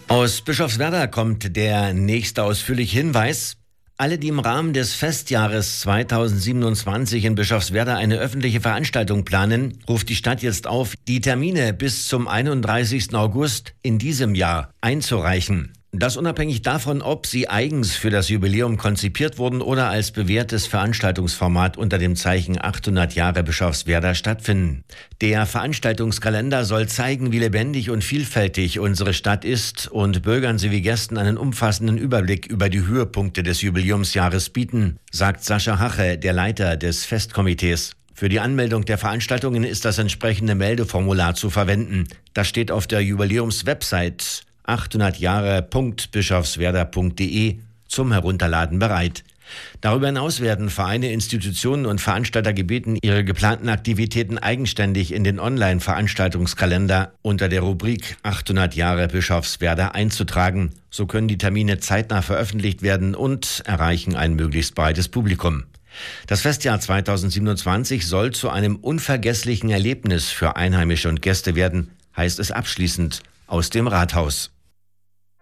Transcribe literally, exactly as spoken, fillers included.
Aus Bischofswerda kommt der nächste ausführliche Hinweis. Alle, die im Rahmen des Festjahres zweitausendsiebenundzwanzig in Bischofswerda eine öffentliche Veranstaltung planen, ruft die Stadt jetzt auf, die Termine bis zum einunddreißigsten August in diesem Jahr einzureichen. Das unabhängig davon, ob sie eigens für das Jubiläum konzipiert wurden oder als bewährtes Veranstaltungsformat unter dem Zeichen achthundert Jahre Bischofswerda stattfinden. Der Veranstaltungskalender soll zeigen, wie lebendig und vielfältig unsere Stadt ist und Bürgern sowie Gästen einen umfassenden Überblick über die Höhepunkte des Jubiläumsjahres bieten, sagt Sascha Hache, der Leiter des Festkomitees. Für die Anmeldung der Veranstaltungen ist das entsprechende Meldeformular zu verwenden. Das steht auf der Jubiläumswebsite achthundert Jahre punkt bischofswerda punkt de zum Herunterladen bereit. Darüber hinaus werden Vereine, Institutionen und Veranstalter gebeten, ihre geplanten Aktivitäten eigenständig in den Online-Veranstaltungskalender unter der Rubrik achthundert Jahre Bischofswerda einzutragen. So können die Termine zeitnah veröffentlicht werden und erreichen ein möglichst breites Publikum. Das Festjahr zweitausendsiebenundzwanzig soll zu einem unvergesslichen Erlebnis für Einheimische und Gäste werden, heißt es abschließend aus dem Rathaus.